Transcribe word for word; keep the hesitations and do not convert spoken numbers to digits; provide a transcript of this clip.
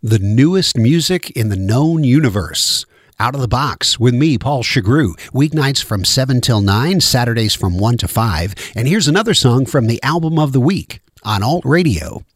the newest music in the known universe. Out of the Box with me, Paul Chagru. Weeknights from seven till nine, Saturdays from one to five. And here's another song from the album of the week on Alt Radio.